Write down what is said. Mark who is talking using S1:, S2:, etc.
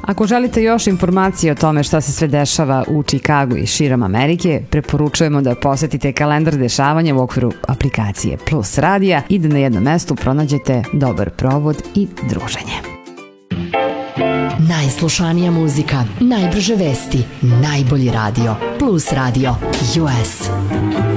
S1: Ako želite još informacije o tome šta se sve dešava u Čikagu i širom Amerike, preporučujemo da posetite kalendar dešavanja u okviru aplikacije Plus Radija i da na jednom mestu pronađete dobar provod i druženje.
S2: Najslušanija muzika, najbrže vesti, najbolji radio. Plus Radio US.